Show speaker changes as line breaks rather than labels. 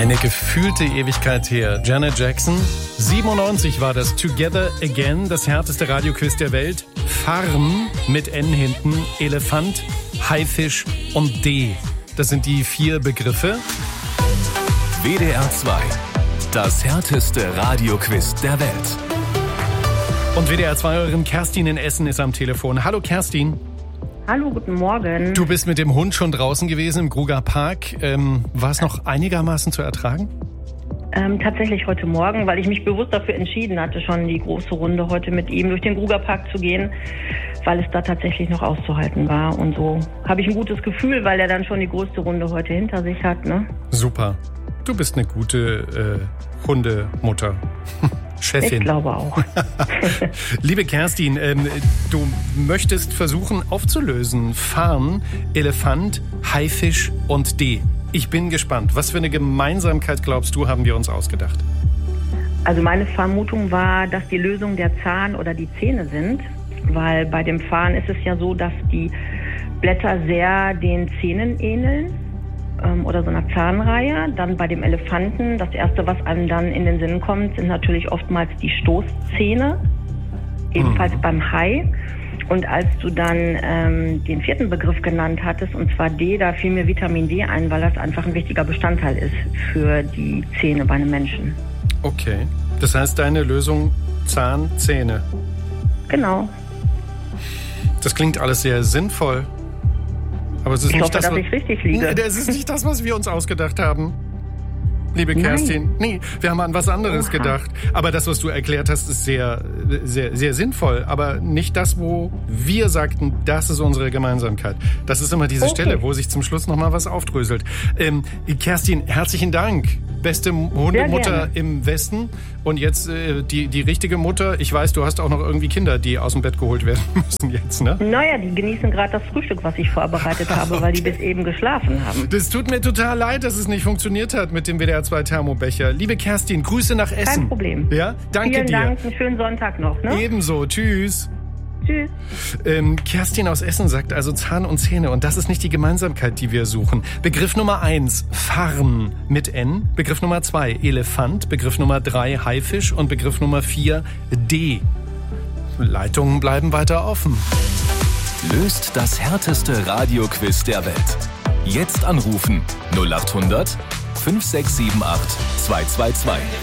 Eine gefühlte Ewigkeit her. Janet Jackson, 97 war das Together Again, das härteste Radioquiz der Welt. Farm mit N hinten, Elefant, Haifisch und D. Das sind die 4 Begriffe.
WDR 2, das härteste Radioquiz der Welt.
Und WDR 2-Hörerin Kerstin in Essen ist am Telefon. Hallo Kerstin.
Hallo, guten Morgen.
Du bist mit dem Hund schon draußen gewesen im Gruger Park. War es noch einigermaßen zu ertragen?
Tatsächlich heute Morgen, weil ich mich bewusst dafür entschieden hatte, schon die große Runde heute mit ihm durch den Gruger Park zu gehen, weil es da tatsächlich noch auszuhalten war. Und so habe ich ein gutes Gefühl, weil er dann schon die größte Runde heute hinter sich hat. Ne?
Super. Du bist eine gute Hundemutter. Chefin.
Ich glaube auch.
Liebe Kerstin, du möchtest versuchen aufzulösen. Farn, Elefant, Haifisch und D. Ich bin gespannt. Was für eine Gemeinsamkeit, glaubst du, haben wir uns ausgedacht?
Also meine Vermutung war, dass die Lösung der Zahn oder die Zähne sind. Weil bei dem Farn ist es ja so, dass die Blätter sehr den Zähnen ähneln. Oder so einer Zahnreihe. Dann bei dem Elefanten, das Erste, was einem dann in den Sinn kommt, sind natürlich oftmals die Stoßzähne. Ebenfalls beim Hai. Und als du dann den 4. Begriff genannt hattest, und zwar D, da fiel mir Vitamin D ein, weil das einfach ein wichtiger Bestandteil ist für die Zähne bei einem Menschen.
Okay. Das heißt, deine Lösung Zahn, Zähne.
Genau.
Das klingt alles sehr sinnvoll. Aber es ist
ich hoffe, dass ich richtig liege.
Das ist nicht das, was wir uns ausgedacht haben. Liebe Kerstin. Nee, wir haben an was anderes gedacht. Aber das, was du erklärt hast, ist sehr, sehr, sehr sinnvoll. Aber nicht das, wo wir sagten, das ist unsere Gemeinsamkeit. Das ist immer diese Stelle, wo sich zum Schluss nochmal was aufdröselt. Kerstin, herzlichen Dank. Beste Hundemutter im Westen. Und jetzt die richtige Mutter. Ich weiß, du hast auch noch irgendwie Kinder, die aus dem Bett geholt werden müssen jetzt, ne?
Naja, die genießen gerade das Frühstück, was ich vorbereitet habe, weil die bis eben geschlafen haben.
Das tut mir total leid, dass es nicht funktioniert hat mit dem WDR 2 Thermobecher. Liebe Kerstin, Grüße nach Essen.
Kein Problem.
Ja, danke
dir. Vielen Dank, einen schönen Sonntag noch. Ne?
Ebenso, tschüss.
Tschüss.
Kerstin aus Essen sagt also Zahn und Zähne und das ist nicht die Gemeinsamkeit, die wir suchen. Begriff Nummer 1, Farn mit N. Begriff Nummer 2, Elefant. Begriff Nummer 3, Haifisch. Und Begriff Nummer 4, D. Leitungen bleiben weiter offen.
Löst das härteste Radioquiz der Welt. Jetzt anrufen 0800 5678 222.